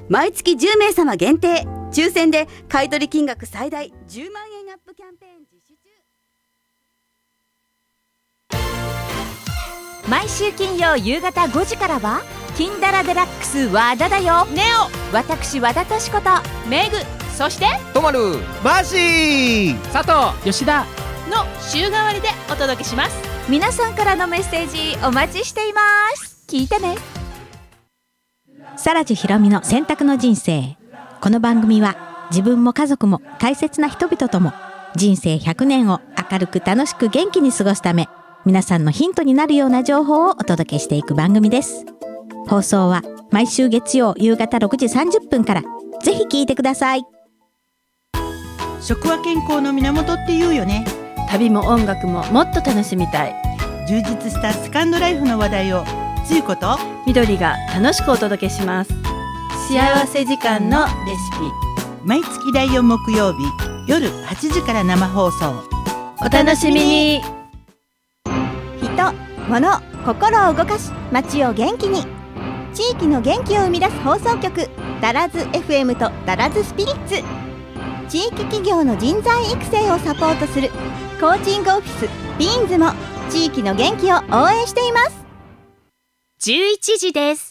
毎月10名様限定抽選で買取金額最大10万円アップキャンペーン実施中。毎週金曜夕方5時からは金ダラデラックス和田だよ。ネオ、私和田敏子とメグ、そしてとまる、 マーシー、 佐藤、吉田の週替わりでお届けします。 皆さんからのメッセージお待ちしています。聞いてね。 サラジひろみの選択の人生。この番組は自分も家族も大切な人々とも人生100年を明るく楽しく元気に過ごすため、皆さんのヒントになるような情報をお届けしていく番組です。放送は毎週月曜夕方6時30分から。ぜひ聞いてください。 食は健康の源って言うよね。 旅も音楽ももっと楽しみたい。 充実したセカンドライフの話題をつゆこと緑が楽しくお届けします。幸せ時間のレシピ、 毎月第4木曜日夜8時から生放送。 お楽しみに。 人、物、心を動かし街を元気に、地域の元気を生み出す放送局、ダラズ FM とダラズスピリッツ。地域企業の人材育成をサポートするコーチングオフィスビーンズも地域の元気を応援しています。 11時です。